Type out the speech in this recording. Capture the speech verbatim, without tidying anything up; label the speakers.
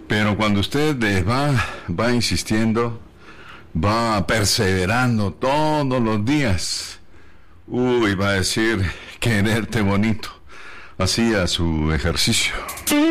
Speaker 1: Pero cuando usted eh, va, va insistiendo, va perseverando todos los días, uy, va a decir quererte bonito, hacía su ejercicio.